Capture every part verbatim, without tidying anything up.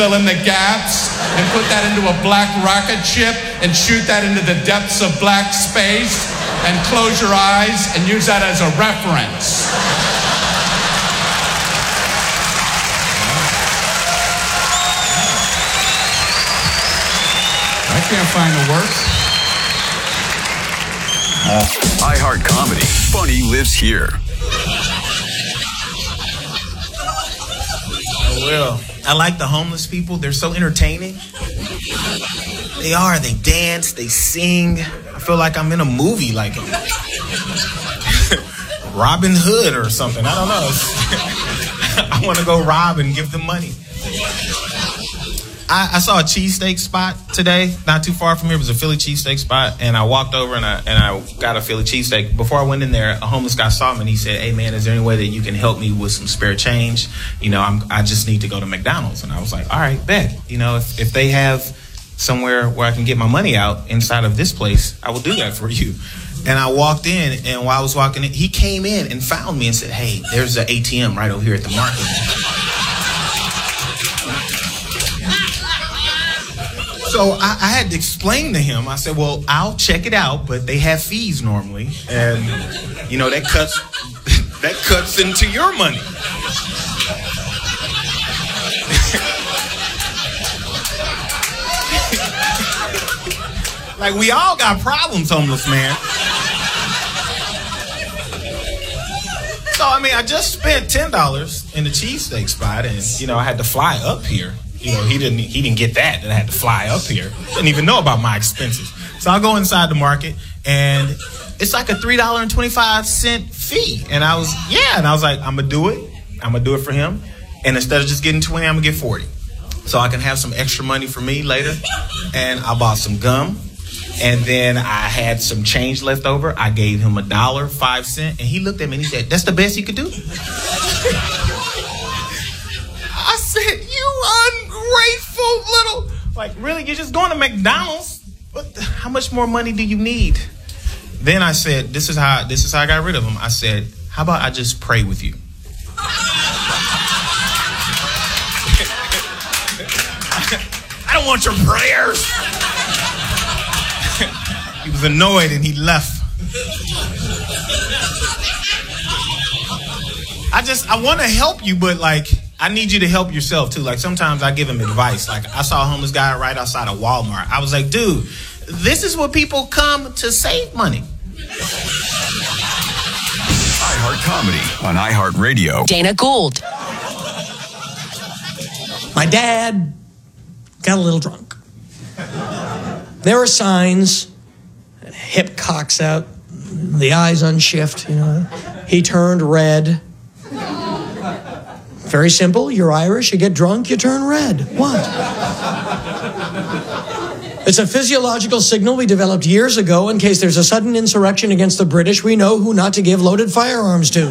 fill in the gaps and put that into a black rocket ship and shoot that into the depths of black space and close your eyes and use that as a reference. I can't find the words. Uh, iHeart Comedy. Funny lives here. Oh, well, I like the homeless people. They're so entertaining. They are. They dance. They sing. I feel like I'm in a movie, like Robin Hood or something. I don't know. I want to go rob and give them money. I, I saw a cheesesteak spot today, not too far from here. It was a Philly cheesesteak spot, and I walked over and I and I got a Philly cheesesteak. Before I went in there, a homeless guy saw me and he said, "Hey man, is there any way that you can help me with some spare change? You know, I'm I just need to go to McDonald's." And I was like, "All right, bet. You know, if if they have somewhere where I can get my money out inside of this place, I will do that for you." And I walked in, and while I was walking in, he came in and found me and said, "Hey, there's an A T M right over here at the market." So I, I had to explain to him. I said, "Well, I'll check it out, but they have fees normally, and you know that cuts that cuts into your money." Like, we all got problems, homeless man. So I mean, I just spent ten dollars in the cheesesteak spot, and you know I had to fly up here. You know, he didn't he didn't get that, that I had to fly up here. Didn't even know about my expenses. So I go inside the market, and it's like a three dollars and twenty-five cents fee. And I was, yeah, and I was like, I'm going to do it. I'm going to do it for him. And instead of just getting twenty, I'm going to get forty. So I can have some extra money for me later. And I bought some gum. And then I had some change left over. I gave him a dollar, five cents. And he looked at me and he said, "That's the best he could do?" I said, "You ungrateful little..." Like, really? You're just going to McDonald's? What the, how much more money do you need? Then I said, this is how this is how I got rid of him. I said, "How about I just pray with you?" I don't want your prayers. He was annoyed and he left. I just, I want to help you, but like, I need you to help yourself too. Like, sometimes I give him advice. Like, I saw a homeless guy right outside of Walmart. I was like, "Dude, this is what people come to save money." iHeart Comedy on iHeartRadio. Dana Gould. My dad got a little drunk. There were signs, hip cocks out, the eyes unshift, you know. He turned red. Very simple. You're Irish, you get drunk, you turn red. What? It's a physiological signal we developed years ago in case there's a sudden insurrection against the British. We know who not to give loaded firearms to.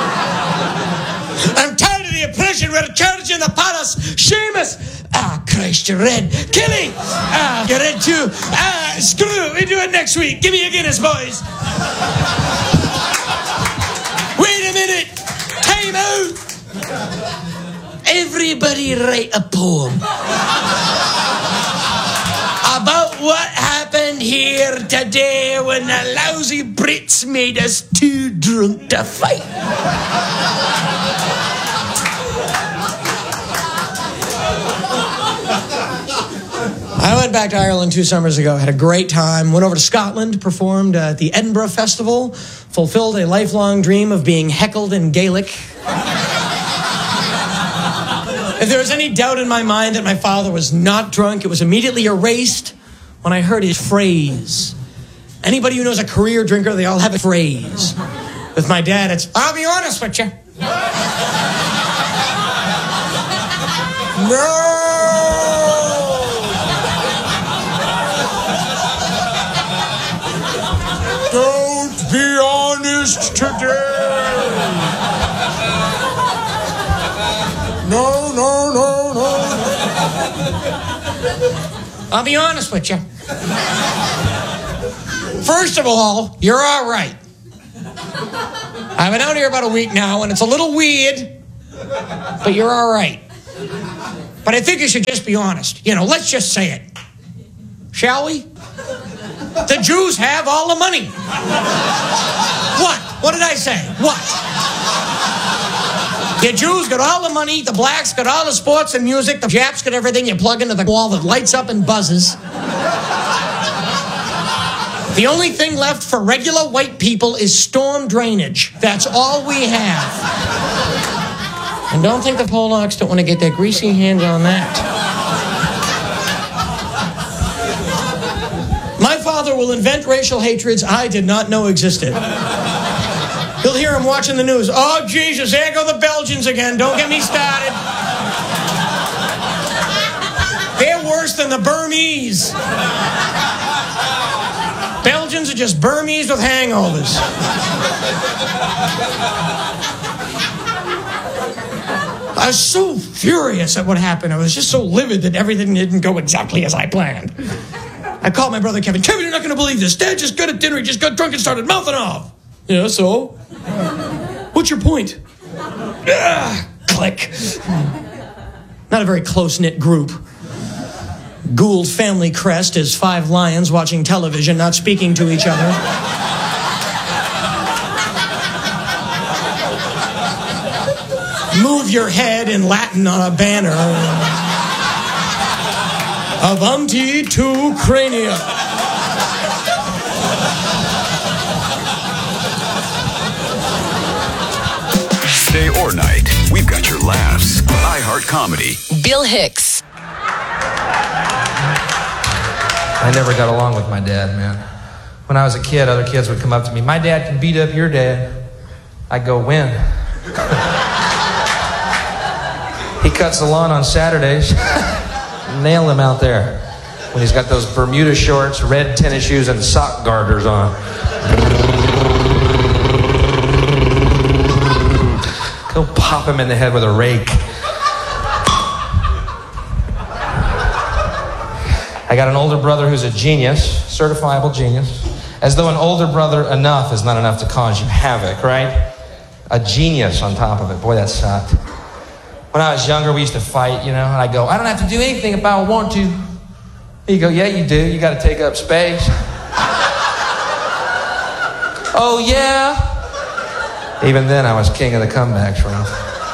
I'm tired of the oppression. We're charging the palace. Seamus. Ah, Christ, you're red. Kelly. Ah, you're red too. Ah, screw it. We do it next week. Give me a Guinness, boys. Wait a minute. Time out. Everybody write a poem about what happened here today when the lousy Brits made us too drunk to fight. I went back to Ireland two summers ago, had a great time, went over to Scotland, performed at the Edinburgh Festival, fulfilled a lifelong dream of being heckled in Gaelic. If there was any doubt in my mind that my father was not drunk, it was immediately erased when I heard his phrase. Anybody who knows a career drinker, they all have a phrase. With my dad, it's, "I'll be honest with you." No! Don't be honest today! No, no, no, no. I'll be honest with you. First of all, you're all right. I've been out here about a week now, and it's a little weird, but you're all right. But I think you should just be honest. You know, let's just say it. Shall we? The Jews have all the money. What? What did I say? What? The Jews got all the money, the blacks got all the sports and music, the Japs got everything you plug into the wall that lights up and buzzes. The only thing left for regular white people is storm drainage. That's all we have. And don't think the Polacks don't want to get their greasy hands on that. My father will invent racial hatreds I did not know existed. You'll hear him watching the news. Oh, Jesus, there go the Belgians again. Don't get me started. They're worse than the Burmese. Belgians are just Burmese with hangovers. I was so furious at what happened. I was just so livid that everything didn't go exactly as I planned. I called my brother Kevin. Kevin, you're not going to believe this. Dad just got at dinner. He just got drunk and started mouthing off. Yeah, so? What's your point? Ugh, click. Not a very close-knit group. Gould family crest is five lions watching television, not speaking to each other. Move your head in Latin on a banner. Avanti to Crania. Day or night, we've got your laughs. iHeart Comedy. Bill Hicks. I never got along with my dad, man. When I was a kid, other kids would come up to me. My dad can beat up your dad. I'd go, when? He cuts the lawn on Saturdays. Nail him out there. When he's got those Bermuda shorts, red tennis shoes, and sock garters on. Go pop him in the head with a rake. I got an older brother who's a genius, certifiable genius. As though an older brother enough is not enough to cause you havoc, right? A genius on top of it. Boy, that sucked. When I was younger, we used to fight, you know, and I go, I don't have to do anything if I want to. You go, yeah, you do. You got to take up space. Oh, yeah? Even then, I was king of the comebacks, Ralph.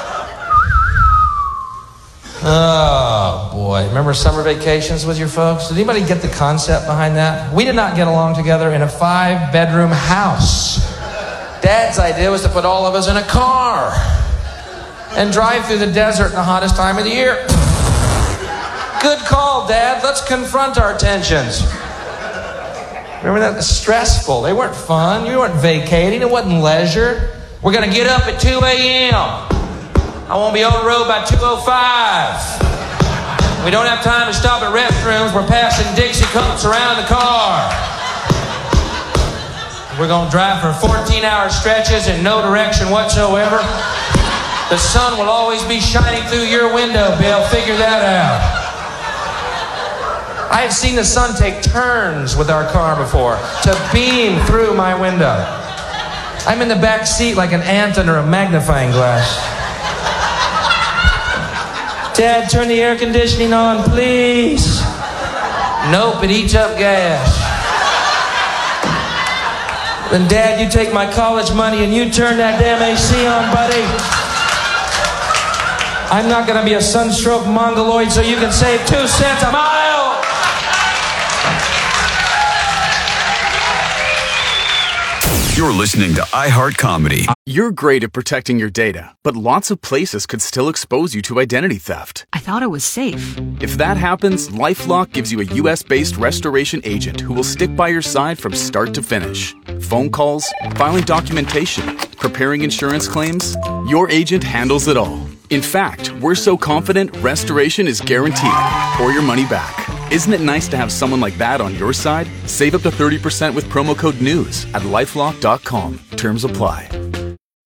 Oh, boy. Remember summer vacations with your folks? Did anybody get the concept behind that? We did not get along together in a five-bedroom house. Dad's idea was to put all of us in a car and drive through the desert in the hottest time of the year. Good call, Dad. Let's confront our tensions. Remember that? Was stressful. They weren't fun. You weren't vacating. It wasn't leisure. We're going to get up at two a.m. I won't be on the road by two oh five. We don't have time to stop at restrooms. We're passing Dixie cups around the car. We're going to drive for fourteen-hour stretches in no direction whatsoever. The sun will always be shining through your window, Bill. Figure that out. I have seen the sun take turns with our car before to beam through my window. I'm in the back seat like an ant under a magnifying glass. Dad, turn the air conditioning on, please. Nope, it eats up gas. Then, Dad, you take my college money and you turn that damn A C on, buddy. I'm not going to be a sunstroke mongoloid so you can save two cents a mile. You're listening to iHeart Comedy. You're great at protecting your data, but lots of places could still expose you to identity theft. I thought it was safe. If that happens, LifeLock gives you a U S-based restoration agent who will stick by your side from start to finish. Phone calls, filing documentation, preparing insurance claims, your agent handles it all. In fact, we're so confident restoration is guaranteed or your money back. Isn't it nice to have someone like that on your side? Save up to thirty percent with promo code NEWS at lifelock dot com. Terms apply.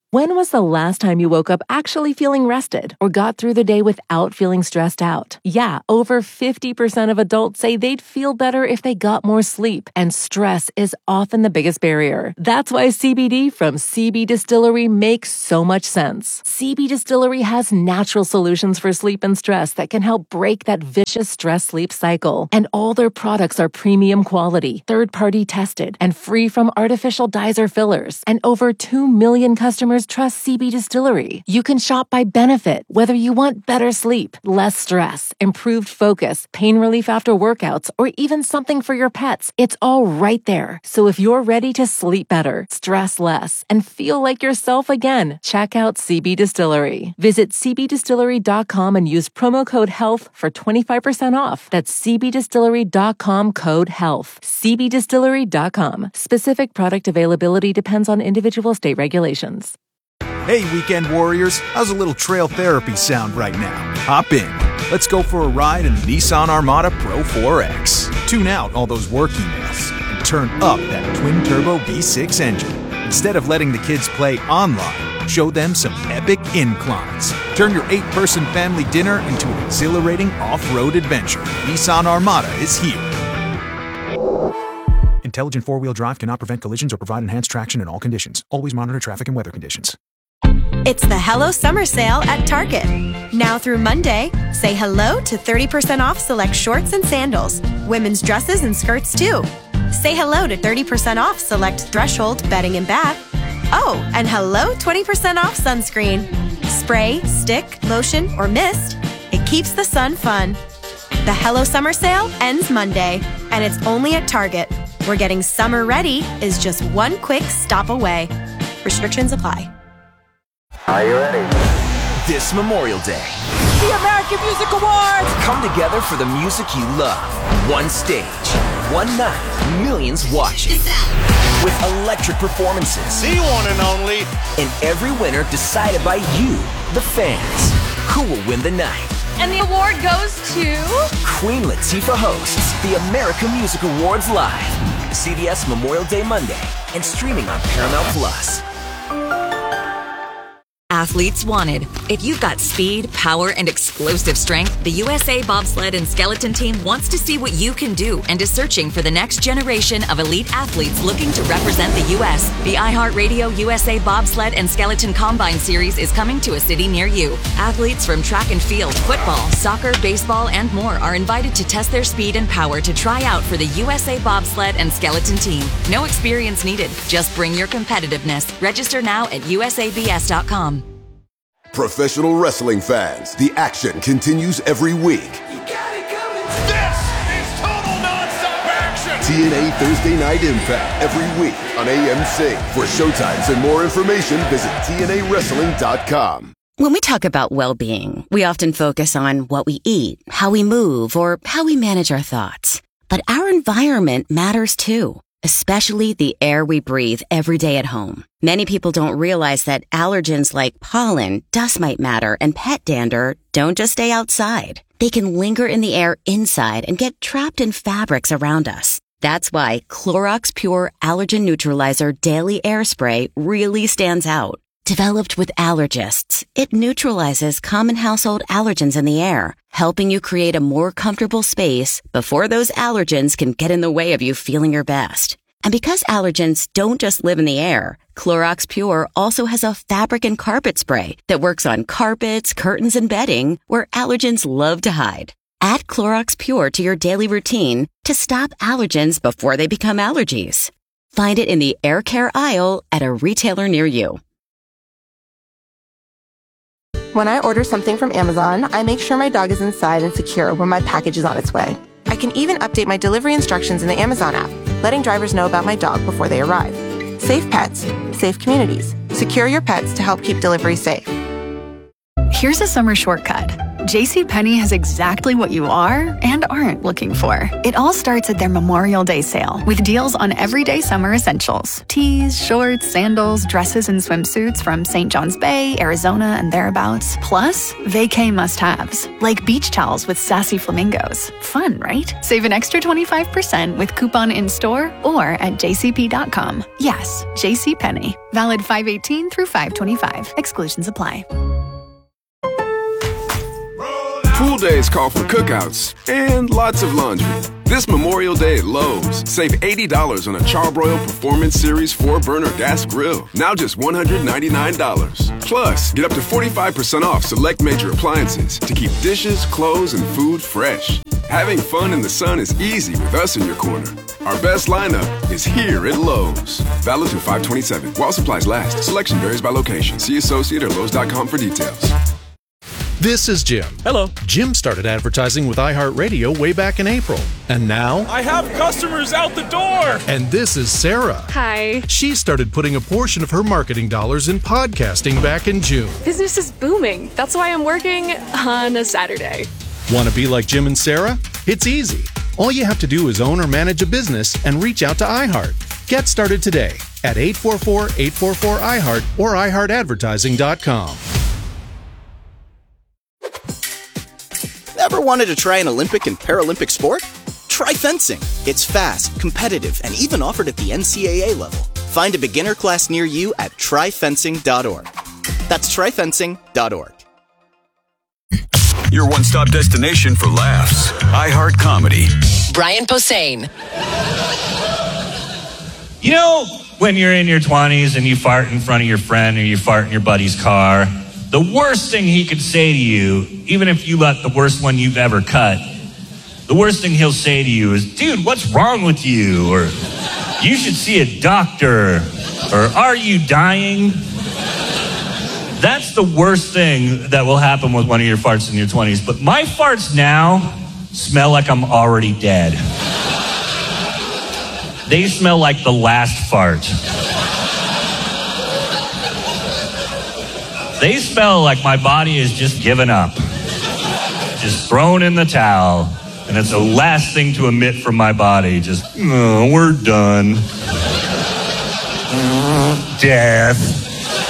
When was the last time you woke up actually feeling rested or got through the day without feeling stressed out? Yeah, over fifty percent of adults say they'd feel better if they got more sleep, and stress is often the biggest barrier. That's why C B D from C B Distillery makes so much sense. C B Distillery has natural solutions for sleep and stress that can help break that vicious stress-sleep cycle. And all their products are premium quality, third-party tested, and free from artificial dyes or fillers. And over two million customers trust C B Distillery. You can shop by benefit, whether you want better sleep, less stress, improved focus, pain relief after workouts, or even something for your pets. It's all right there. So if you're ready to sleep better, stress less, and feel like yourself again, check out C B Distillery. Visit c b distillery dot com and use promo code HEALTH for twenty-five percent off. That's c b distillery dot com code HEALTH. c b distillery dot com. Specific product availability depends on individual state regulations. Hey, weekend warriors, how's a little trail therapy sound right now? Hop in. Let's go for a ride in the Nissan Armada Pro four X. Tune out all those work emails and turn up that twin-turbo V six engine. Instead of letting the kids play online, show them some epic inclines. Turn your eight-person family dinner into an exhilarating off-road adventure. Nissan Armada is here. Intelligent four-wheel drive cannot prevent collisions or provide enhanced traction in all conditions. Always monitor traffic and weather conditions. It's the Hello Summer Sale at Target. Now through Monday, say hello to thirty percent off select shorts and sandals, women's dresses and skirts too. Say hello to thirty percent off select Threshold bedding and bath. Oh, and hello twenty percent off sunscreen. Spray, stick, lotion, or mist, it keeps the sun fun. The Hello Summer Sale ends Monday, and it's only at Target, where getting summer ready is just one quick stop away. Restrictions apply. Are you ready? This Memorial Day, the American Music Awards come together for the music you love. One stage, one night, millions watching. With electric performances. The one and only. And every winner decided by you, the fans. Who will win the night? And the award goes to... Queen Latifah hosts the American Music Awards live. C B S Memorial Day Monday and streaming on Paramount Plus. Athletes wanted. If you've got speed, power, and explosive strength, the U S A Bobsled and Skeleton Team wants to see what you can do and is searching for the next generation of elite athletes looking to represent the U S The iHeartRadio U S A Bobsled and Skeleton Combine Series is coming to a city near you. Athletes from track and field, football, soccer, baseball, and more are invited to test their speed and power to try out for the U S A Bobsled and Skeleton Team. No experience needed. Just bring your competitiveness. Register now at U S A B S dot com. Professional wrestling fans, the action continues every week. You got it coming. This is total nonstop action. T N A Thursday Night Impact every week on A M C. For showtimes and more information, visit T N A wrestling dot com. When we talk about well-being, we often focus on what we eat, how we move, or how we manage our thoughts. But our environment matters too. Especially the air we breathe every day at home. Many people don't realize that allergens like pollen, dust mite matter, and pet dander don't just stay outside. They can linger in the air inside and get trapped in fabrics around us. That's why Clorox Pure Allergen Neutralizer Daily Air Spray really stands out. Developed with allergists, it neutralizes common household allergens in the air, helping you create a more comfortable space before those allergens can get in the way of you feeling your best. And because allergens don't just live in the air, Clorox Pure also has a fabric and carpet spray that works on carpets, curtains, and bedding where allergens love to hide. Add Clorox Pure to your daily routine to stop allergens before they become allergies. Find it in the air care aisle at a retailer near you. When I order something from Amazon, I make sure my dog is inside and secure when my package is on its way. I can even update my delivery instructions in the Amazon app, letting drivers know about my dog before they arrive. Safe pets, safe communities. Secure your pets to help keep delivery safe. Here's a summer shortcut. JCPenney has exactly what you are and aren't looking for. It all starts at their Memorial Day sale with deals on everyday summer essentials. Tees, shorts, sandals, dresses, and swimsuits from Saint John's Bay, Arizona, and thereabouts. Plus, vacay must-haves, like beach towels with sassy flamingos. Fun, right? Save an extra twenty-five percent with coupon in-store or at j c p dot com. Yes, JCPenney. Valid five eighteen through five twenty-five. Exclusions apply. Pool days call for cookouts and lots of laundry. This Memorial Day at Lowe's, save eighty dollars on a Charbroil Performance Series four burner gas grill. Now just one hundred ninety-nine dollars. Plus, get up to forty-five percent off select major appliances to keep dishes, clothes, and food fresh. Having fun in the sun is easy with us in your corner. Our best lineup is here at Lowe's. Valid through five twenty-seven. While supplies last. Selection varies by location. See associate or lowes dot com for details. This is Jim. Hello. Jim started advertising with iHeartRadio way back in April. And now... I have customers out the door! And this is Sarah. Hi. She started putting a portion of her marketing dollars in podcasting back in June. Business is booming. That's why I'm working on a Saturday. Want to be like Jim and Sarah? It's easy. All you have to do is own or manage a business and reach out to iHeart. Get started today at eight four four, eight four four, I heart or i heart advertising dot com. Ever wanted to try an Olympic and Paralympic sport? Try fencing. It's fast, competitive, and even offered at the N C A A level. Find a beginner class near you at try fencing dot org. That's try fencing dot org. Your one-stop destination for laughs. iHeart Comedy. Brian Posehn. You know, when you're in your twenties and you fart in front of your friend or you fart in your buddy's car, the worst thing he could say to you, even if you let the worst one you've ever cut, the worst thing he'll say to you is, dude, what's wrong with you? Or, you should see a doctor. Or, are you dying? That's the worst thing that will happen with one of your farts in your twenties. But my farts now smell like I'm already dead. They smell like the last fart. They smell like my body has just given up. Just thrown in the towel. And it's the last thing to emit from my body. Just, oh, we're done. Death.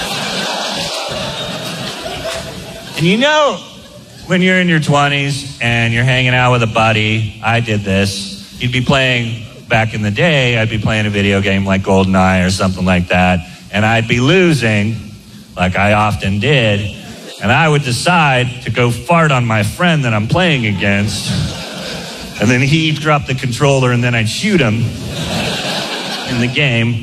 And you know, when you're in your twenties and you're hanging out with a buddy, I did this. You'd be playing, back in the day, I'd be playing a video game like GoldenEye or something like that. And I'd be losing, like I often did, and I would decide to go fart on my friend that I'm playing against, and then he'd drop the controller, and then I'd shoot him in the game.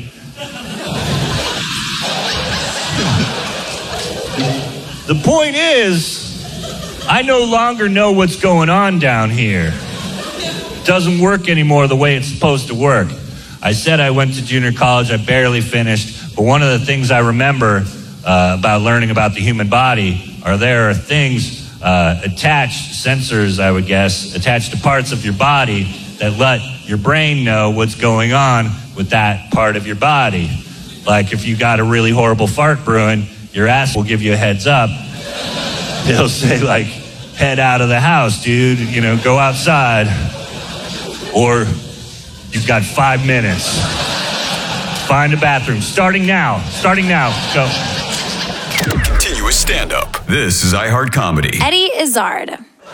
The point is, I no longer know what's going on down here. It doesn't work anymore the way it's supposed to work. I said I went to junior college, I barely finished, but one of the things I remember Uh, about learning about the human body are there are things uh, attached, sensors I would guess, attached to parts of your body that let your brain know what's going on with that part of your body. Like if you got a really horrible fart brewing, your ass will give you a heads up. They'll say like, head out of the house, dude, you know, go outside. Or you've got five minutes. Find a bathroom. Starting now. Starting now. Go. Continuous stand-up. This is iHeart Comedy. Eddie Izzard.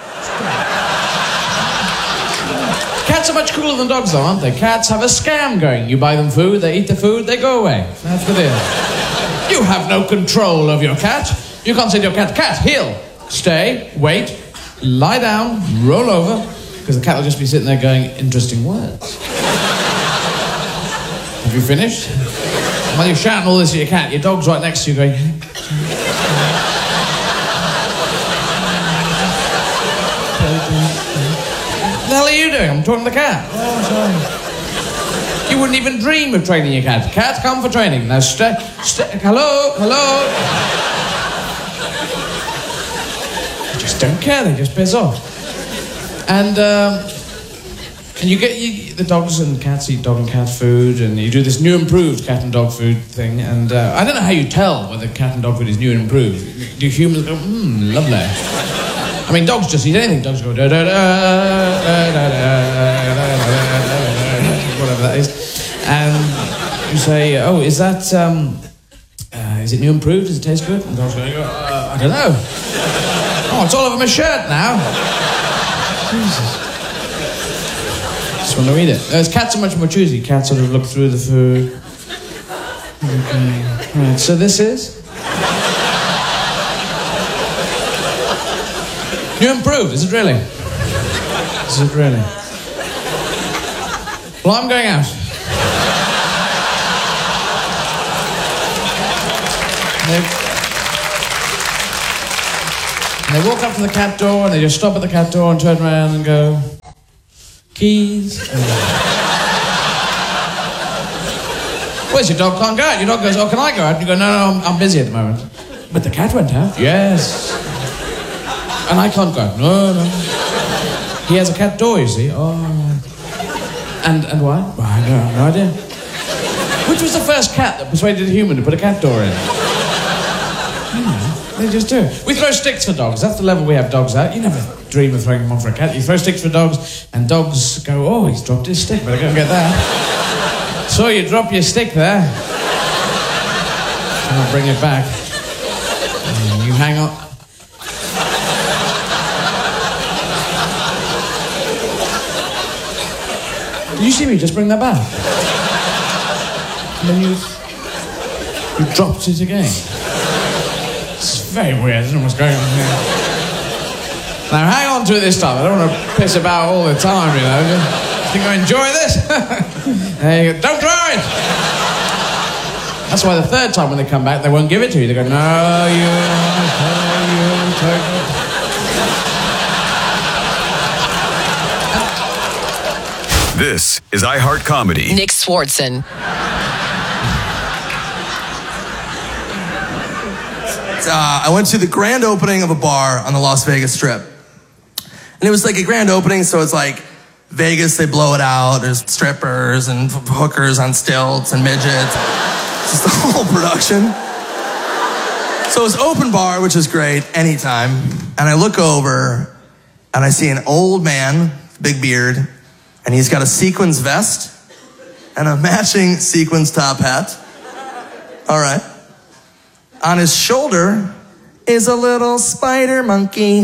Cats are much cooler than dogs, though, aren't they? Cats have a scam going. You buy them food, they eat the food, they go away. That's the deal. You have no control of your cat. You can't say to your cat, cat, heel, stay, wait, lie down, roll over, because the cat will just be sitting there going, interesting words. Have you finished? While you're shouting all this at your cat, your dog's right next to you going... What the hell are you doing? I'm talking to the cat. Oh, sorry. You wouldn't even dream of training your cat. Cat, come for training. Now, stay, stay. Hello, hello. They just don't care. They just piss off. And, um... And you get you, the dogs and cats eat dog and cat food, and you do this new improved cat and dog food thing. And uh, I don't know how you tell whether cat and dog food is new and improved. Do humans go, mmm, lovely? I mean, dogs just eat anything. Dogs go da da da da da da, whatever that is. And you say, oh, is that, um, uh, is it new and improved? Does it taste good? And the dog's going, uh, I don't know. Oh, it's all over my shirt now. Jesus. Just want to eat it. There's cats are much more choosy. Cats sort of look through the food. Okay. Right, so this is? New improved, is it really? Is it really? Well, I'm going out. They, they walk up to the cat door and they just stop at the cat door and turn around and go, keys. Where's your dog? Can't go out. Your dog goes, oh, can I go out? And you go, no, no, I'm, I'm busy at the moment. But the cat went out. Yes. And I can't go. No, no. He has a cat door, you see. Oh, right. And and why? Well, I have no idea. Which was the first cat that persuaded a human to put a cat door in? You know, they just do. We throw sticks for dogs. That's the level we have dogs at. You never dream of throwing them on for a cat. You throw sticks for dogs, and dogs go, oh, he's dropped his stick. Better go and get that. So you drop your stick there. I'll bring it back. And you hang on. Did you see me just bring that back? And then you... You dropped it again. It's very weird. I don't know what's going on here. Now, hang on to it this time. I don't want to piss about all the time, you know. I think I enjoy this. There you go. Don't throw it! That's why the third time when they come back, they won't give it to you. They go, no, you... you take it. This is iHeart Comedy. Nick Swartzen. Uh, I went to the grand opening of a bar on the Las Vegas Strip. And it was like a grand opening, so it's like Vegas, they blow it out. There's strippers and hookers on stilts and midgets. It's just the whole production. So it was open bar, which is great, anytime. And I look over, and I see an old man, big beard, and he's got a sequins vest and a matching sequins top hat. All right. On his shoulder is a little spider monkey.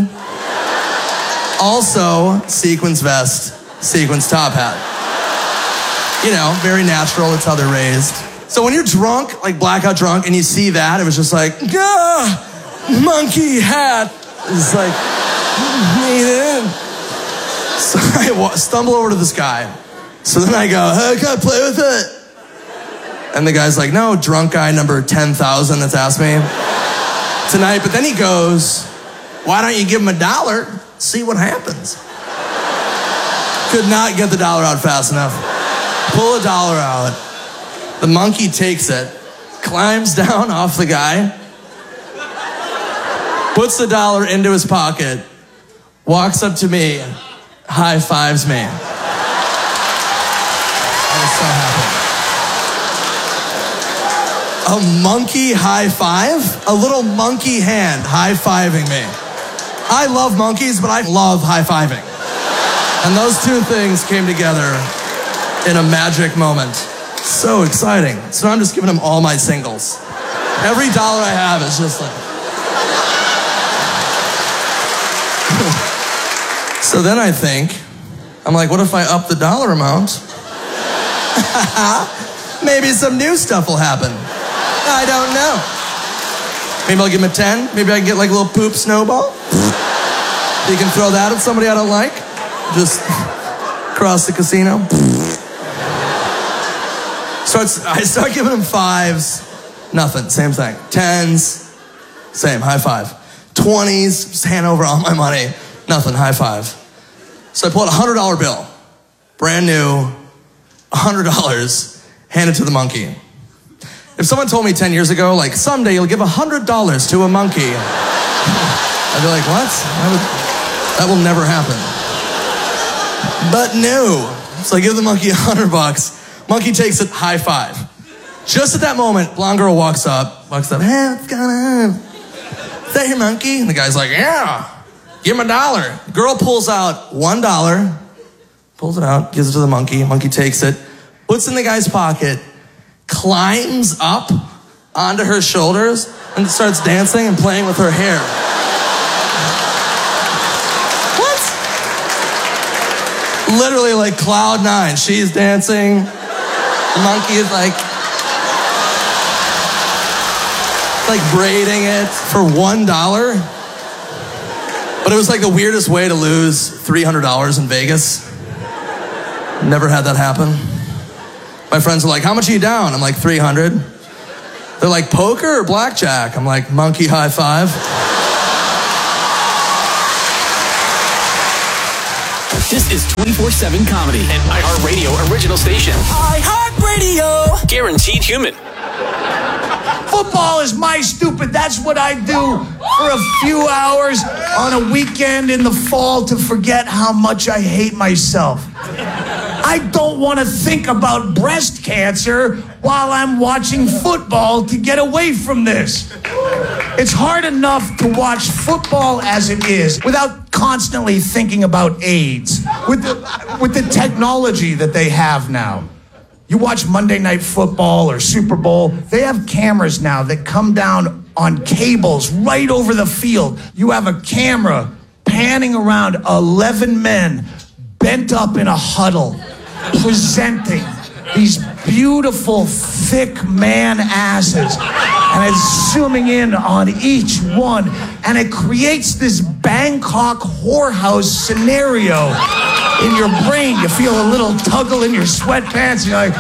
Also, sequins vest, sequins top hat. You know, very natural. It's how they're raised. So when you're drunk, like blackout drunk, and you see that, it was just like, ah, monkey hat. It's like, made in. So I wa- stumble over to this guy. So then I go, hey, can I play with it? And the guy's like, no, drunk guy number ten thousand that's asked me tonight. But then he goes, why don't you give him a dollar, see what happens? Could not get the dollar out fast enough. Pull a dollar out. The monkey takes it, climbs down off the guy, puts the dollar into his pocket, walks up to me, high fives me. I was so happy. A monkey high five? A little monkey hand high fiving me. I love monkeys, but I love high fiving. And those two things came together in a magic moment. So exciting. So I'm just giving him all my singles. Every dollar I have is just like... So then I think, I'm like, what if I up the dollar amount? Maybe some new stuff will happen. I don't know. Maybe I'll give him a ten. Maybe I can get like a little poop snowball. You can throw that at somebody I don't like. Just cross the casino. Starts, I start giving him fives. Nothing, same thing. Tens, same, high five. Twenties, just hand over all my money. Nothing, high five. So I pull out a one hundred dollar bill, brand new, one hundred dollars, hand it to the monkey. If someone told me ten years ago, like, someday you'll give one hundred dollars to a monkey, I'd be like, what? That, would, that will never happen. But no. So I give the monkey one hundred bucks. Monkey takes it, high five. Just at that moment, blonde girl walks up, walks up, hey, what's going on? Is that your monkey? And the guy's like, yeah. Give him a dollar. Girl pulls out one dollar, pulls it out, gives it to the monkey. Monkey takes it, puts it in the guy's pocket, climbs up onto her shoulders, and starts dancing and playing with her hair. What? Literally like cloud nine. She's dancing. The monkey is like, like braiding it for one dollar. But it was like the weirdest way to lose three hundred dollars in Vegas. Never had that happen. My friends are like, how much are you down? I'm like, three hundred. They're like, poker or blackjack? I'm like, monkey high five. This is twenty-four seven Comedy, an iHeartRadio original station. iHeartRadio. Guaranteed human. Football is my stupid. That's what I do for a few hours on a weekend in the fall to forget how much I hate myself. I don't want to think about breast cancer while I'm watching football to get away from this. It's hard enough to watch football as it is without constantly thinking about AIDS with the, with the technology that they have now. You watch Monday Night Football or Super Bowl, they have cameras now that come down on cables right over the field. You have a camera panning around eleven men bent up in a huddle, presenting these beautiful, thick man asses. And it's zooming in on each one. And it creates this Bangkok whorehouse scenario in your brain. You feel a little tuggle in your sweatpants. And you're like,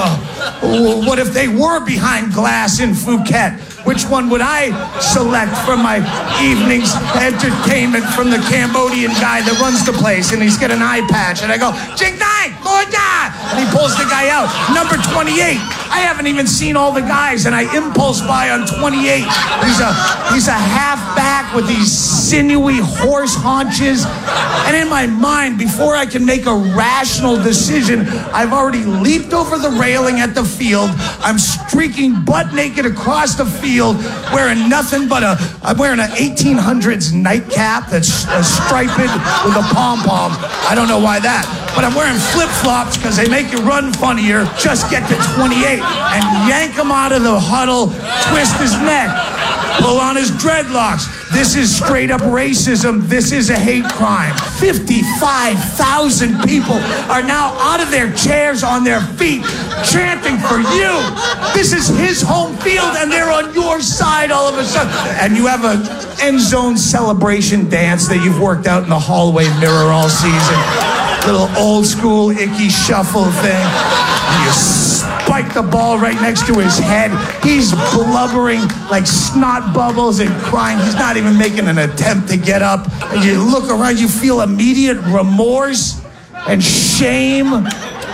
oh, what if they were behind glass in Phuket? Which one would I select for my evening's entertainment from the Cambodian guy that runs the place? And he's got an eye patch. And I go, Jing Dai, Moda! And he pulls the guy out. Number twenty-eight. I haven't even seen all the guys, and I impulse buy on twenty-eight. He's a, he's a halfback with these sinewy horse haunches. And in my mind, before I can make a rational decision, I've already leaped over the railing at the field. I'm streaking butt naked across the field, wearing nothing but a, I'm wearing an eighteen hundreds nightcap that's uh, striped with a pom-pom. I don't know why that. But I'm wearing flip-flops because they make you run funnier. Just get to twenty-eight and yank him out of the huddle, twist his neck, pull on his dreadlocks. This is straight up racism. This is a hate crime. fifty-five thousand people are now out of their chairs on their feet chanting for you. This is his home field and they're on your side all of a sudden. And you have an end zone celebration dance that you've worked out in the hallway mirror all season. Little old school icky shuffle thing. And you spike the ball right next to his head. He's blubbering like snot bubbles and crying. He's not even making an attempt to get up. And you look around, you feel immediate remorse and shame.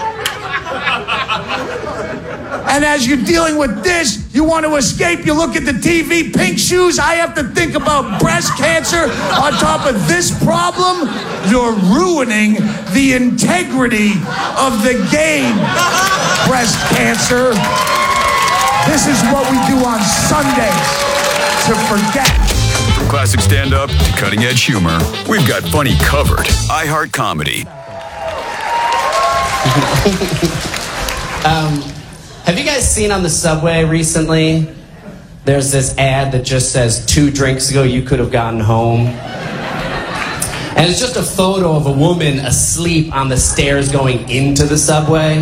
And as you're dealing with this, you want to escape, you look at the T V, pink shoes, I have to think about breast cancer on top of this problem. You're ruining the integrity of the game, breast cancer. This is what we do on Sundays to forget. From classic stand-up to cutting-edge humor, we've got funny covered. iHeart Comedy. um... Have you guys seen on the subway recently, there's this ad that just says, two drinks ago you could have gotten home? And it's just a photo of a woman asleep on the stairs going into the subway.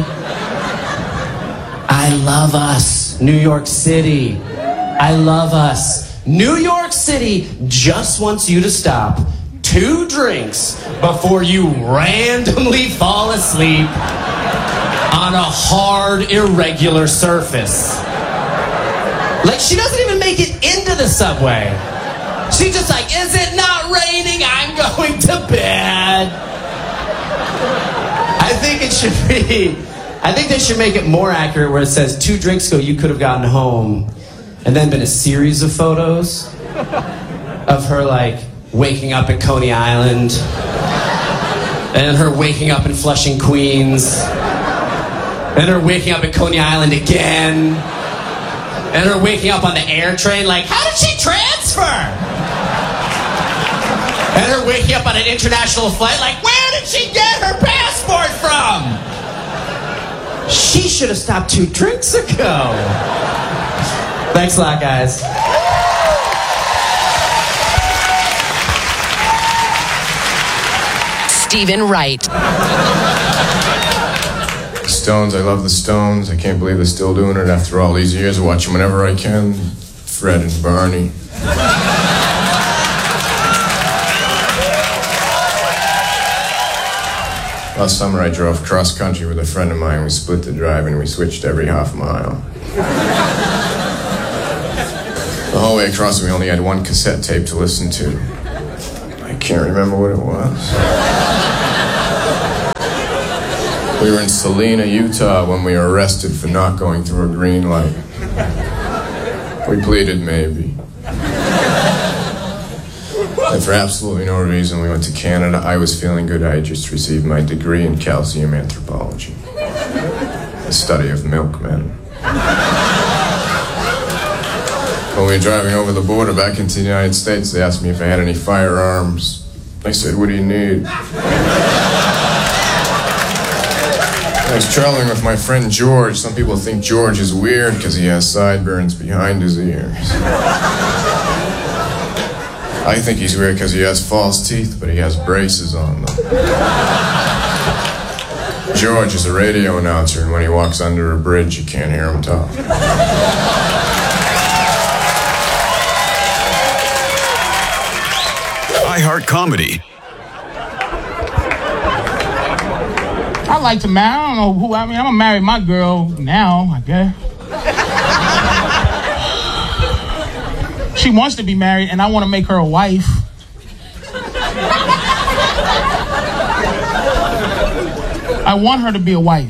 I love us, New York City. I love us. New York City just wants you to stop two drinks before you randomly fall asleep on a hard, irregular surface. Like, she doesn't even make it into the subway. She's just like, is it not raining? I'm going to bed. I think it should be, I think they should make it more accurate where it says, two drinks ago, you could have gotten home. And then been a series of photos of her, like, waking up at Coney Island. And her waking up in Flushing, Queens. And her waking up at Coney Island again. And her waking up on the air train like, how did she transfer? And her wake you up on an international flight like, where did she get her passport from? She should have stopped two drinks ago. Thanks a lot, guys. Stephen Wright. Stones, I love the Stones. I can't believe they're still doing it after all these years. I watch them whenever I can. Fred and Barney. Last summer I drove cross country with a friend of mine. We split the drive and we switched every half mile. The whole way across we only had one cassette tape to listen to. I can't remember what it was. We were in Salina, Utah when we were arrested for not going through a green light. We pleaded maybe. And for absolutely no reason, we went to Canada. I was feeling good. I had just received my degree in calcium anthropology, the study of milkmen. When we were driving over the border back into the United States, they asked me if I had any firearms. I said, what do you need? I was traveling with my friend George. Some people think George is weird because he has sideburns behind his ears. I think he's weird because he has false teeth, but he has braces on them. George is a radio announcer, and when he walks under a bridge, you can't hear him talk. iHeart Comedy. I like to marry. I don't know who. I mean, I'm gonna marry my girl now, I guess. She wants to be married, and I want to make her a wife. I want her to be a wife.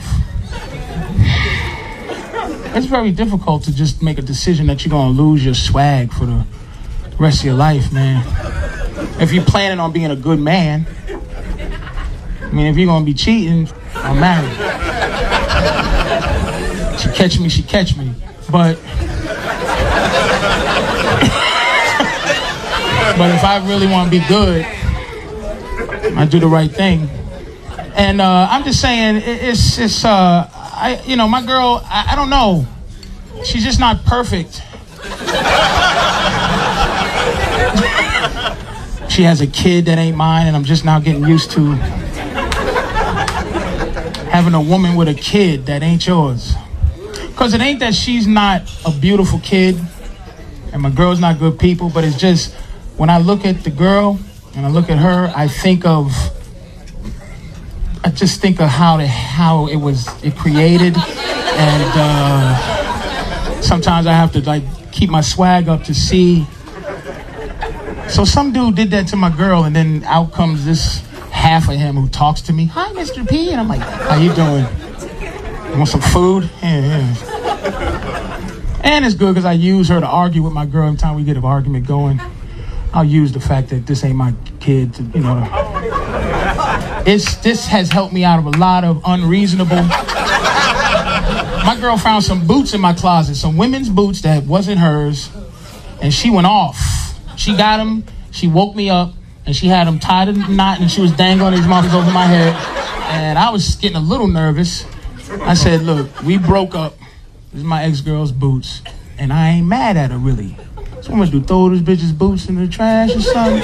It's very difficult to just make a decision that you're gonna lose your swag for the rest of your life, man. If you're planning on being a good man, I mean, if you're gonna be cheating, I'm married. She catch me, she catch me. But but if I really want to be good, I do the right thing. And uh, I'm just saying, it, it's it's uh, I you know my girl, I, I don't know, she's just not perfect. She has a kid that ain't mine, and I'm just now getting used to having a woman with a kid that ain't yours. Because it ain't that she's not a beautiful kid and my girl's not good people, but it's just when I look at the girl and I look at her, I think of, I just think of how the, how it was it created, and uh, sometimes I have to like keep my swag up to see. So some dude did that to my girl, and then out comes this half of him who talks to me. Hi, Mister P. And I'm like, how you doing? You want some food? Yeah, yeah. And it's good because I use her to argue with my girl every time we get an argument going. I'll use the fact that this ain't my kid to, you know. It's, this has helped me out of a lot of unreasonable. My girl found some boots in my closet, some women's boots that wasn't hers, and she went off. She got them, she woke me up, and she had them tied in a knot, and she was dangling these motherfuckers over my head. And I was getting a little nervous. I said, look, we broke up. This is my ex-girl's boots. And I ain't mad at her, really. So I'm gonna do, throw this bitch's boots in the trash or something?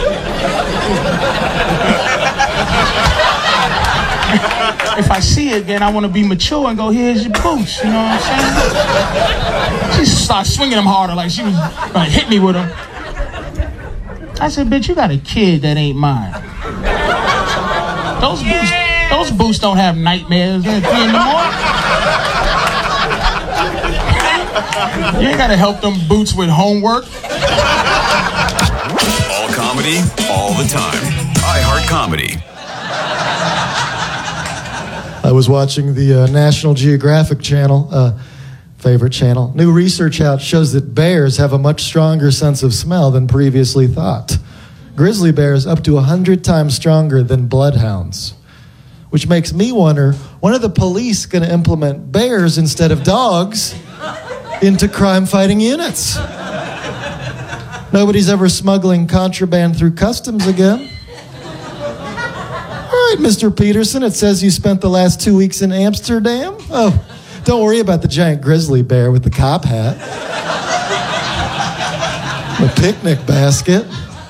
If I see it again, I want to be mature and go, here's your boots, you know what I'm saying? She started swinging them harder, like she was gonna hit me with them. I said, bitch, you got a kid that ain't mine. Those boots, those boots don't have nightmares at three in the morning. You ain't gotta help them boots with homework. All comedy, all the time. iHeart Comedy. I was watching the uh, National Geographic Channel, uh, favorite channel. New research out shows that bears have a much stronger sense of smell than previously thought. Grizzly bears up to one hundred times stronger than bloodhounds. Which makes me wonder, when are the police going to implement bears instead of dogs into crime-fighting units? Nobody's ever smuggling contraband through customs again. right, Mister Peterson, it says you spent the last two weeks in Amsterdam. Oh, don't worry about the giant grizzly bear with the cop hat. The picnic basket.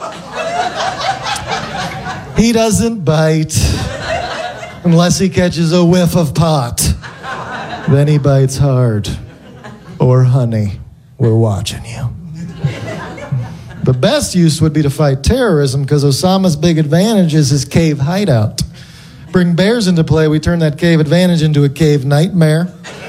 He doesn't bite unless he catches a whiff of pot. Then he bites hard. Or honey, we're watching you. The best use would be to fight terrorism, because Osama's big advantage is his cave hideout. Bring bears into play, we turn that cave advantage into a cave nightmare.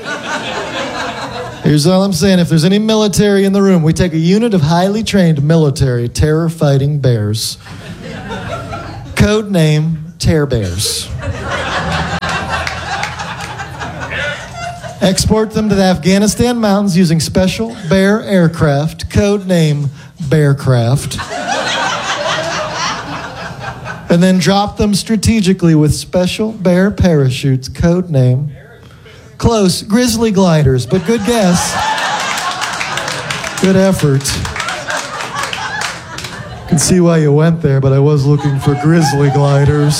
Here's all I'm saying. If there's any military in the room, we take a unit of highly trained military terror-fighting bears. Code name, Tear Bears. Export them to the Afghanistan mountains using special bear aircraft, code name Bearcraft. And then drop them strategically with special bear parachutes, code name close, Grizzly Gliders, but good guess. Good effort. Can see why you went there, but I was looking for Grizzly Gliders.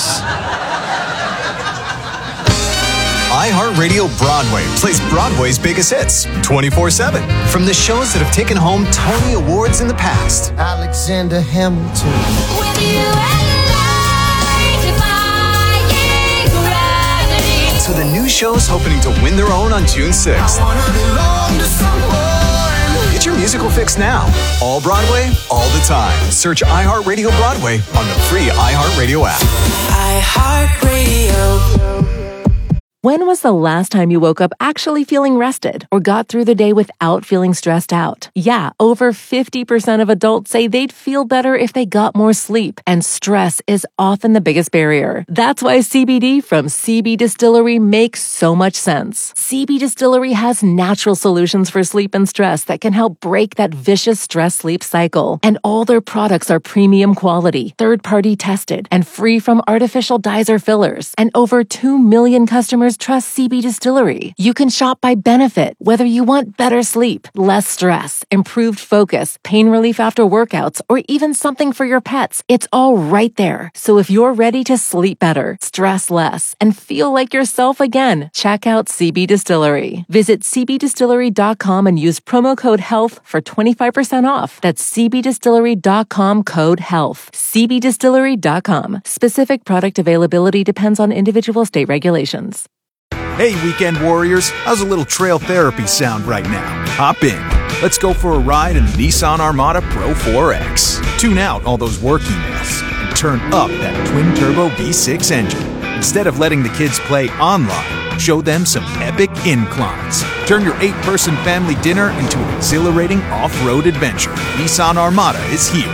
iHeartRadio Broadway plays Broadway's biggest hits twenty-four seven. From the shows that have taken home Tony Awards in the past. Alexander Hamilton. To the new shows hoping to win their own on June sixth. Get your musical fix now. All Broadway, all the time. Search iHeartRadio Broadway on the free iHeartRadio app. iHeartRadio. When was the last time you woke up actually feeling rested or got through the day without feeling stressed out? Yeah, over fifty percent of adults say they'd feel better if they got more sleep, and stress is often the biggest barrier. That's why C B D from C B Distillery makes so much sense. C B Distillery has natural solutions for sleep and stress that can help break that vicious stress-sleep cycle. And all their products are premium quality, third-party tested, and free from artificial dyes or fillers. And over two million customers trust C B Distillery. You can shop by benefit, whether you want better sleep, less stress, improved focus, pain relief after workouts, or even something for your pets. It's all right there. So if you're ready to sleep better, stress less, and feel like yourself again, check out C B Distillery. Visit c b distillery dot com and use promo code HEALTH for twenty-five percent off. That's c b distillery dot com code HEALTH. c b distillery dot com. Specific product availability depends on individual state regulations. Hey, weekend warriors, how's a little trail therapy sound right now? Hop in. Let's go for a ride in the Nissan Armada Pro four X. Tune out all those work emails and turn up that twin-turbo V six engine. Instead of letting the kids play online, show them some epic inclines. Turn your eight-person family dinner into an exhilarating off-road adventure. Nissan Armada is here.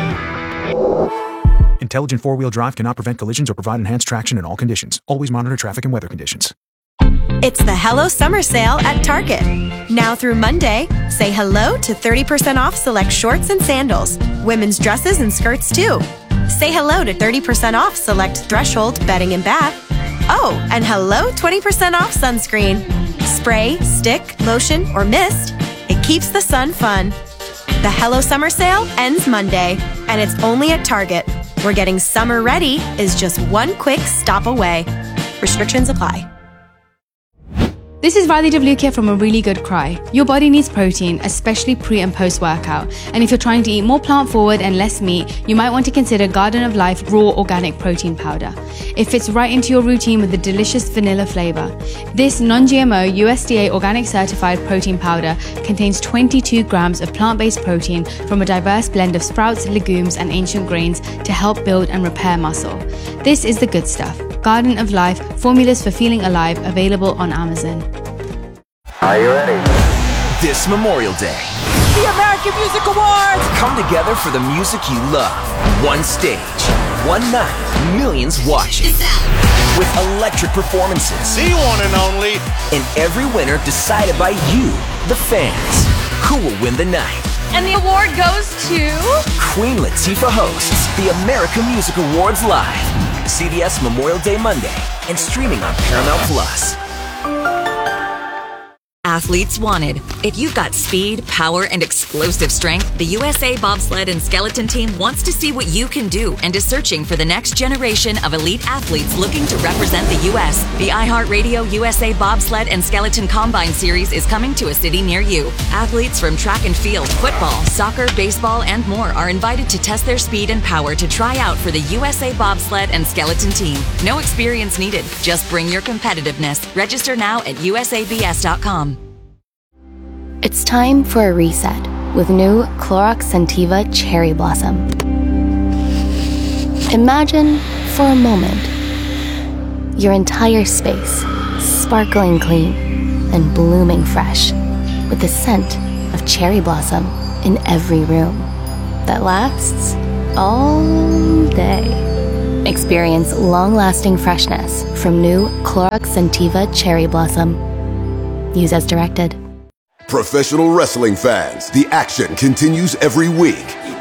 Intelligent four-wheel drive cannot prevent collisions or provide enhanced traction in all conditions. Always monitor traffic and weather conditions. It's the Hello Summer Sale at Target. Now through Monday, say hello to thirty percent off select shorts and sandals, women's dresses and skirts too. Say hello to thirty percent off select Threshold bedding and bath. Oh, and hello twenty percent off sunscreen. Spray, stick, lotion, or mist. It keeps the sun fun. The Hello Summer Sale ends Monday, and it's only at Target, where getting summer ready is just one quick stop away. Restrictions apply. This is Riley Devlukia from A Really Good Cry. Your body needs protein, especially pre and post workout. And if you're trying to eat more plant forward and less meat, you might want to consider Garden of Life Raw Organic Protein Powder. It fits right into your routine with a delicious vanilla flavor. This non-G M O U S D A organic certified protein powder contains twenty-two grams of plant-based protein from a diverse blend of sprouts, legumes, and ancient grains to help build and repair muscle. This is the good stuff. Garden of Life, formulas for feeling alive, available on Amazon. Are you ready? This Memorial Day, the American Music Awards! Come together for the music you love. One stage, one night, millions watching. With electric performances. The one and only. And every winner decided by you, the fans. Who will win the night? And the award goes to... Queen Latifah hosts the American Music Awards live. C B S Memorial Day Monday and streaming on Paramount Plus. athletes wanted. If you've got speed, power, and explosive strength, the U S A Bobsled and Skeleton Team wants to see what you can do and is searching for the next generation of elite athletes looking to represent the U S The iHeartRadio U S A Bobsled and Skeleton Combine Series is coming to a city near you. Athletes from track and field, football, soccer, baseball, and more are invited to test their speed and power to try out for the U S A Bobsled and Skeleton Team. No experience needed. Just bring your competitiveness. Register now at U S A B S dot com. It's time for a reset with new Clorox Scentiva Cherry Blossom. Imagine, for a moment, your entire space sparkling clean and blooming fresh with the scent of cherry blossom in every room that lasts all day. Experience long-lasting freshness from new Clorox Scentiva Cherry Blossom. Use as directed. Professional wrestling fans, the action continues every week.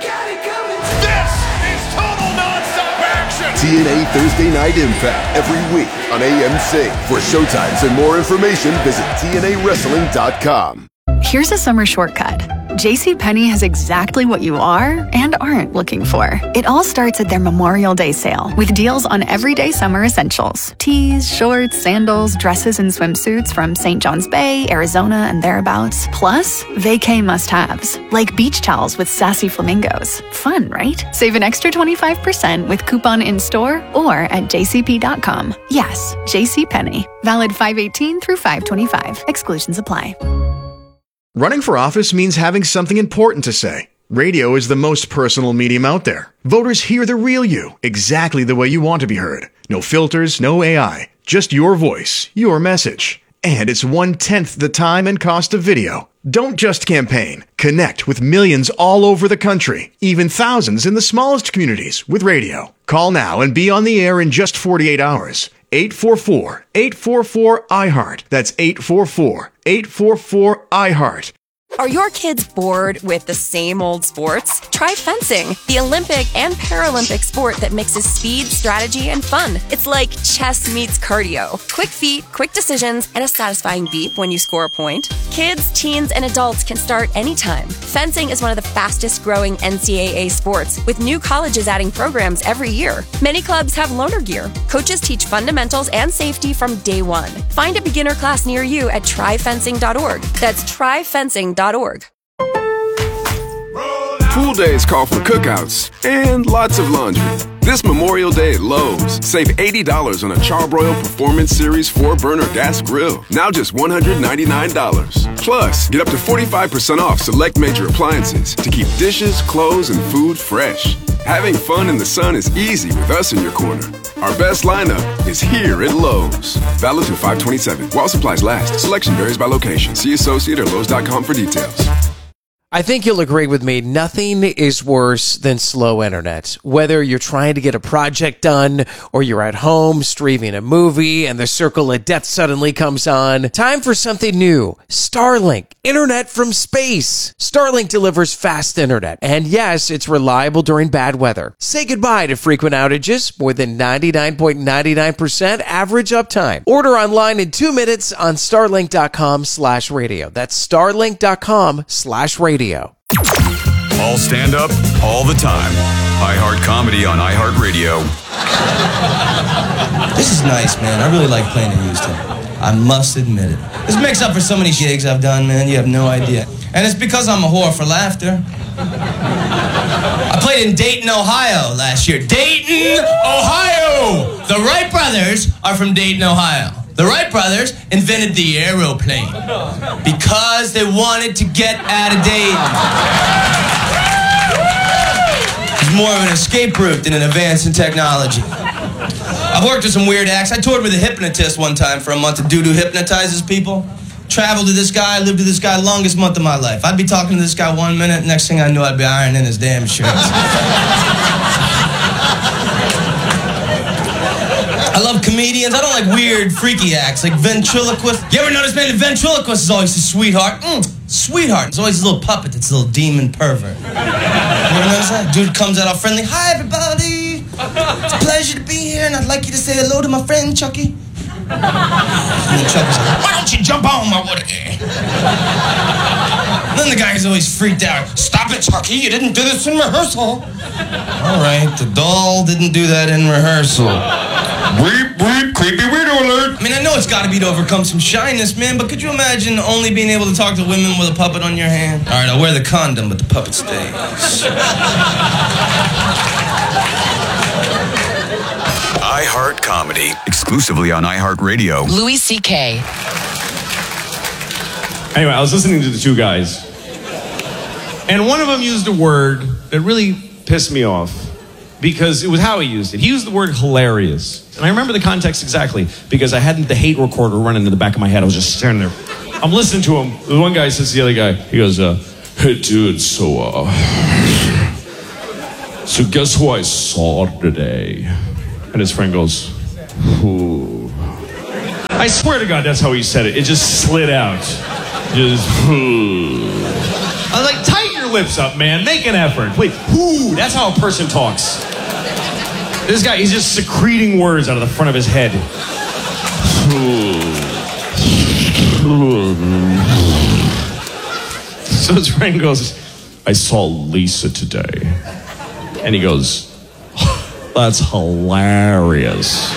This is total nonstop action. T N A Thursday Night Impact every week on A M C. For showtimes and more information, visit T N A wrestling dot com. Here's a summer shortcut. JCPenney has exactly what you are and aren't looking for. It all starts at their Memorial Day sale with deals on everyday summer essentials. Tees, shorts, sandals, dresses, and swimsuits from Saint John's Bay, Arizona, and thereabouts. Plus, vacay must-haves, like beach towels with sassy flamingos. Fun, right? Save an extra twenty-five percent with coupon in-store or at J C P dot com. Yes, JCPenney. Valid five eighteen through five twenty-five. Exclusions apply. Running for office means having something important to say. Radio is the most personal medium out there. Voters hear the real you, exactly the way you want to be heard. No filters, no A I, just your voice, your message. And it's one-tenth the time and cost of video. Don't just campaign. Connect with millions all over the country, even thousands in the smallest communities with radio. Call now and be on the air in just forty-eight hours. eight four four, eight four four, I heart. That's eight four four, eight four four, I heart. Are your kids bored with the same old sports? Try fencing, the Olympic and Paralympic sport that mixes speed, strategy, and fun. It's like chess meets cardio. Quick feet, quick decisions, and a satisfying beep when you score a point. Kids, teens, and adults can start anytime. Fencing is one of the fastest growing N C double A sports, with new colleges adding programs every year. Many clubs have loaner gear. Coaches teach fundamentals and safety from day one. Find a beginner class near you at try fencing dot org. That's try fencing dot org. Pool days call for cookouts and lots of laundry. This Memorial Day at Lowe's, save eighty dollars on a Charbroil Performance Series four burner gas grill. Now just one hundred ninety-nine dollars. Plus, get up to forty-five percent off select major appliances to keep dishes, clothes, and food fresh. Having fun in the sun is easy with us in your corner. Our best lineup is here at Lowe's. Valid through five twenty-seven. While supplies last. Selection varies by location. See associate or Lowe's dot com for details. I think you'll agree with me. Nothing is worse than slow internet. Whether you're trying to get a project done or you're at home streaming a movie and the circle of death suddenly comes on. Time for something new. Starlink. Internet from space. Starlink delivers fast internet. And yes, it's reliable during bad weather. Say goodbye to frequent outages. More than ninety-nine point nine nine percent average uptime. Order online in two minutes on starlink dot com slash radio. That's starlink dot com slash radio. All stand up, all the time. iHeart Comedy on iHeartRadio. This is nice, man. I really like playing in Houston. I must admit it. This makes up for so many gigs I've done, man. You have no idea. And it's because I'm a whore for laughter. I played in Dayton, Ohio last year. Dayton, Ohio! The Wright brothers are from Dayton, Ohio. The Wright brothers invented the aeroplane because they wanted to get out of Dayton. It's more of an escape route than an advance in technology. I've worked with some weird acts. I toured with a hypnotist one time for a month. Doo-doo hypnotizes people. Traveled to this guy, lived with this guy longest month of my life. I'd be talking to this guy one minute, next thing I knew I'd be ironing his damn shirts. I love comedians. I don't like weird, freaky acts, like ventriloquists. You ever notice, man, the ventriloquist is always a sweetheart? Mm, sweetheart. It's always a little puppet that's a little demon pervert. You ever notice that? Dude comes out all friendly. Hi, everybody. It's a pleasure to be here, and I'd like you to say hello to my friend, Chucky. And then Chucky's like, why don't you jump on my water? Then the guy's always freaked out. Stop it, Chucky, you didn't do this in rehearsal. All right, the doll didn't do that in rehearsal. Weep, weep, creepy widow alert. I mean, I know it's got to be to overcome some shyness, man, but could you imagine only being able to talk to women with a puppet on your hand? All right, I'll wear the condom, but the puppet stays. iHeart Comedy, exclusively on iHeartRadio. Louis C K. Anyway, I was listening to the two guys, and one of them used a word that really pissed me off because it was how he used it. He used the word hilarious. And I remember the context exactly because I had the hate recorder running in the back of my head. I was just standing there. I'm listening to him. The one guy says to the other guy, he goes, uh, hey, dude, so, uh, so guess who I saw today? And his friend goes, who? I swear to God, that's how he said it. It just slid out. Just, who? I was like, tighten your lips up, man. Make an effort. Please. Who? That's how a person talks. This guy, he's just secreting words out of the front of his head. So his friend goes, I saw Lisa today. And he goes, that's hilarious.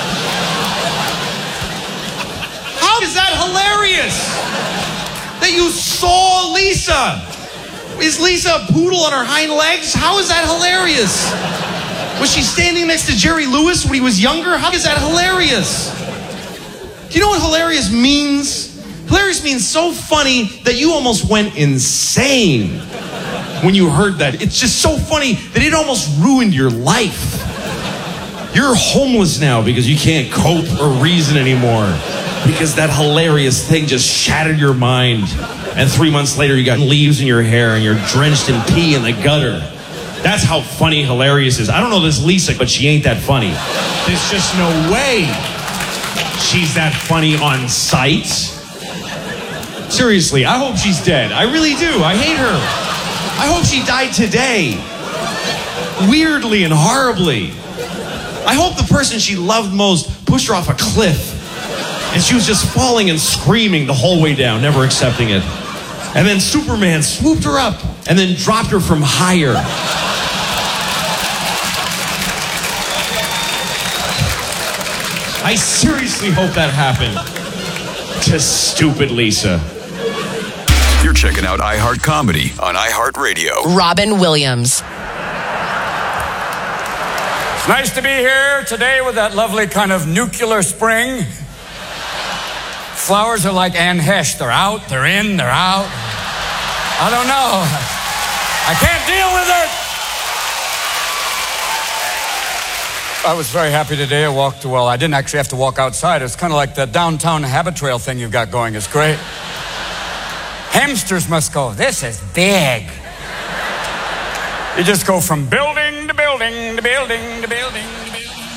How is that hilarious? That you saw Lisa? Is Lisa a poodle on her hind legs? How is that hilarious? Was she standing next to Jerry Lewis when he was younger? How is that hilarious? Do you know what hilarious means? Hilarious means so funny that you almost went insane when you heard that. It's just so funny that it almost ruined your life. You're homeless now because you can't cope or reason anymore because that hilarious thing just shattered your mind. And three months later, you got leaves in your hair and you're drenched in pee in the gutter. That's how funny hilarious is. I don't know this Lisa, but she ain't that funny. There's just no way she's that funny on sight. Seriously, I hope she's dead. I really do. I hate her. I hope she died today. Weirdly and horribly. I hope the person she loved most pushed her off a cliff and she was just falling and screaming the whole way down, never accepting it. And then Superman swooped her up and then dropped her from higher. I seriously hope that happened to stupid Lisa. You're checking out iHeart Comedy on iHeartRadio. Robin Williams. It's nice to be here today with that lovely kind of nuclear spring. Flowers are like Anne Hesh. They're out, they're in, they're out. I don't know. I can't deal with it. I was very happy today. I walked, well, I didn't actually have to walk outside. It's kind of like the downtown habit trail thing you've got going. It's great. Hamsters must go, this is big. You just go from building to building to building to building to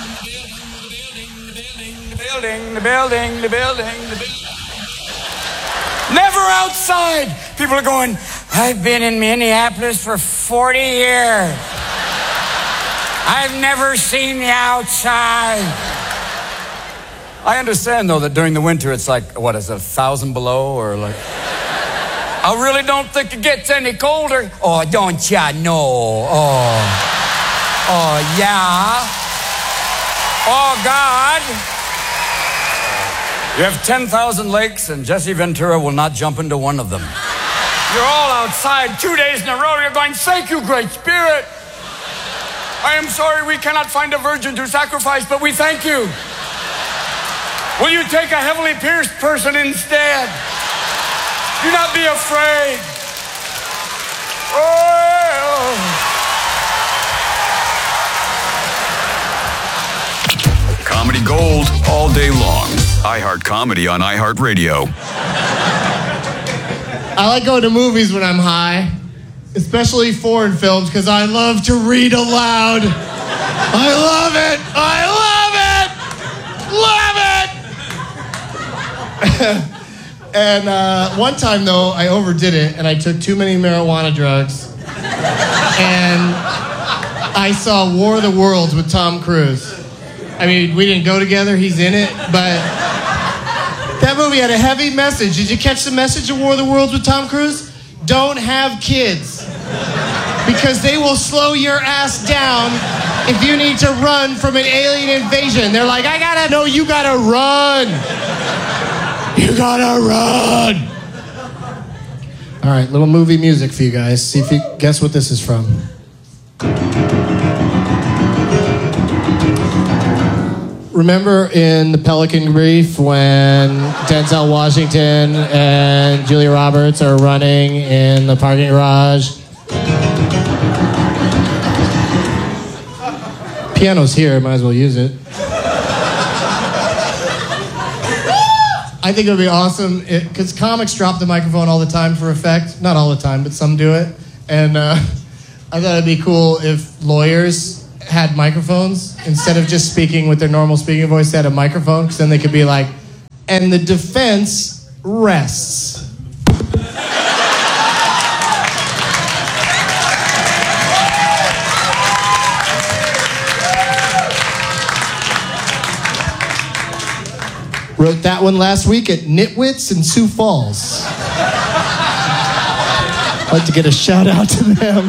building to building to building to building. Never outside. People are going, I've been in Minneapolis for forty years. I've never seen the outside. I understand, though, that during the winter it's like, what is it, a thousand below or like... I really don't think it gets any colder. Oh, don't ya know? Oh. Oh, yeah. Oh, God. You have ten thousand lakes, and Jesse Ventura will not jump into one of them. You're all outside two days in a row. You're going, thank you, Great Spirit. I am sorry we cannot find a virgin to sacrifice, but we thank you. Will you take a heavily pierced person instead? Do not be afraid. Oh. Comedy Gold all day long. iHeart Comedy on iHeartRadio. I like going to movies when I'm high, especially foreign films, because I love to read aloud. I love it. I love it. Love it. And uh, one time, though, I overdid it, and I took too many marijuana drugs. And I saw War of the Worlds with Tom Cruise. I mean, we didn't go together, he's in it, but that movie movie had a heavy message. Did you catch the message of War of the Worlds with Tom Cruise? Don't have kids. Because they will slow your ass down if you need to run from an alien invasion. They're like, I gotta know, you gotta run. You gotta run. All right, little movie music for you guys. See if you guess what this is from. Remember in The Pelican Brief when Denzel Washington and Julia Roberts are running in the parking garage? Piano's here, might as well use it. I think it would be awesome, because comics drop the microphone all the time for effect. Not all the time, but some do it. And uh, I thought it'd be cool if lawyers had microphones. Instead of just speaking with their normal speaking voice, they had a microphone, because then they could be like, and the defense rests. Wrote that one last week at Nitwits in Sioux Falls. I'd like to get a shout out to them.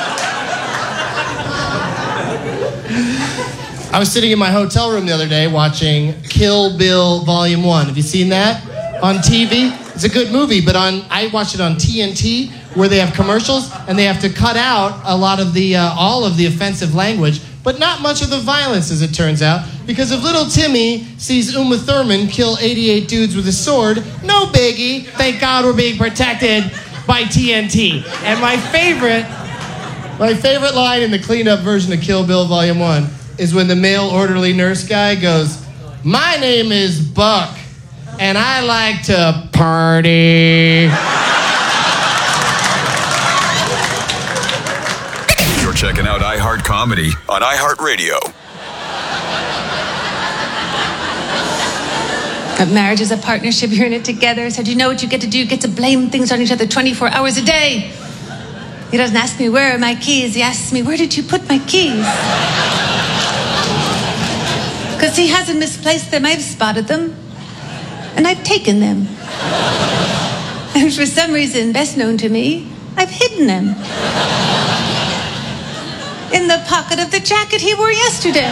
I was sitting in my hotel room the other day watching Kill Bill Volume one. Have you seen that on T V? It's a good movie, but on I watched it on T N T where they have commercials and they have to cut out a lot of the, uh, all of the offensive language, but not much of the violence, as it turns out, because if little Timmy sees Uma Thurman kill eighty-eight dudes with a sword, no biggie. Thank God we're being protected by T N T. And my favorite, my favorite line in the cleaned-up version of Kill Bill Volume one is when the male orderly nurse guy goes, "My name is Buck, and I like to party." You're checking out iHeart Comedy on iHeartRadio. But marriage is a partnership. You're in it together. So do you know what you get to do? You get to blame things on each other twenty-four hours a day. He doesn't ask me, where are my keys? He asks me, where did you put my keys? Because he hasn't misplaced them. I've spotted them. And I've taken them. And for some reason, best known to me, I've hidden them. In the pocket of the jacket he wore yesterday.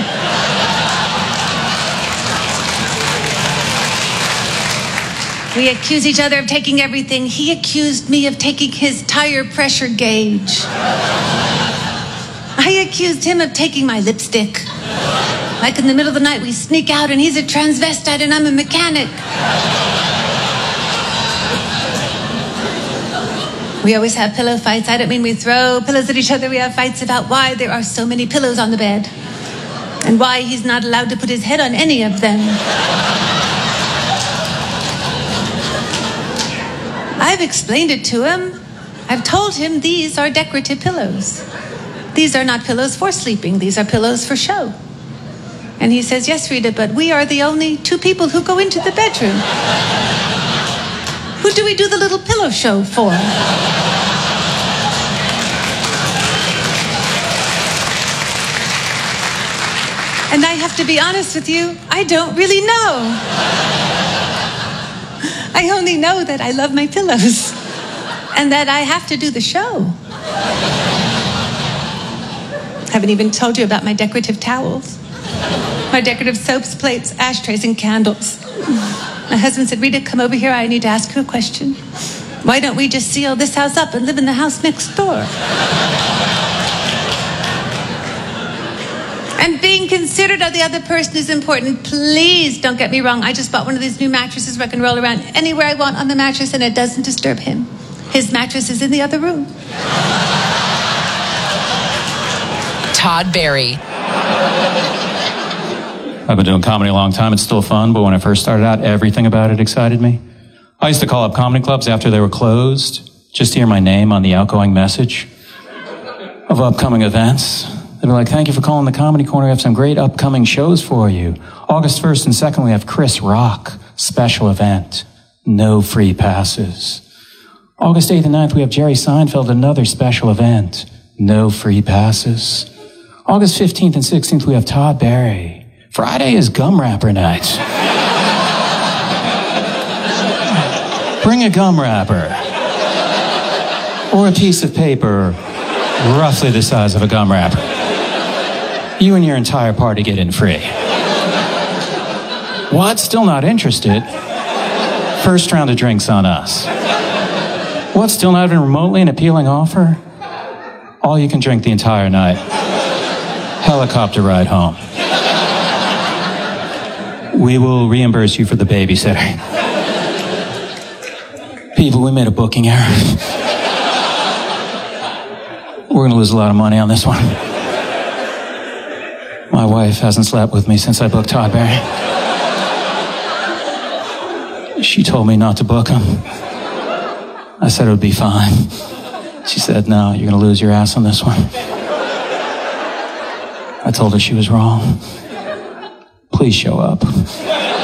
We accuse each other of taking everything. He accused me of taking his tire pressure gauge. I accused him of taking my lipstick. Like in the middle of the night, we sneak out and he's a transvestite and I'm a mechanic. We always have pillow fights. I don't mean we throw pillows at each other. We have fights about why there are so many pillows on the bed and why he's not allowed to put his head on any of them. I've explained it to him. I've told him these are decorative pillows. These are not pillows for sleeping. These are pillows for show. And he says, yes, Rita, but we are the only two people who go into the bedroom. Who do we do the little pillow show for? And I have to be honest with you, I don't really know. I only know that I love my pillows and that I have to do the show. I haven't even told you about my decorative towels, my decorative soaps, plates, ashtrays, and candles. My husband said, Rita, come over here. I need to ask you a question. Why don't we just seal this house up and live in the house next door? And being considerate of the other person is important. Please don't get me wrong. I just bought one of these new mattresses where I can roll around anywhere I want on the mattress and it doesn't disturb him. His mattress is in the other room. Todd Barry. I've been doing comedy a long time. It's still fun, but when I first started out, everything about it excited me. I used to call up comedy clubs after they were closed just to hear my name on the outgoing message of upcoming events. They'd be like, thank you for calling the Comedy Corner. We have some great upcoming shows for you. August first and second, we have Chris Rock, special event. No free passes. August eighth and ninth, we have Jerry Seinfeld, another special event. No free passes. August fifteenth and sixteenth, we have Todd Barry. Friday is Gum Rapper Night. Bring a gum wrapper. Or a piece of paper roughly the size of a gum wrapper. You and your entire party get in free. What? Still not interested? First round of drinks on us. What? Still not even remotely an appealing offer? All you can drink the entire night. Helicopter ride home. We will reimburse you for the babysitter. People, we made a booking error. We're going to lose a lot of money on this one. My wife hasn't slept with me since I booked Todd Barry. She told me not to book him. I said it would be fine. She said, no, you're going to lose your ass on this one. I told her she was wrong. Please show up.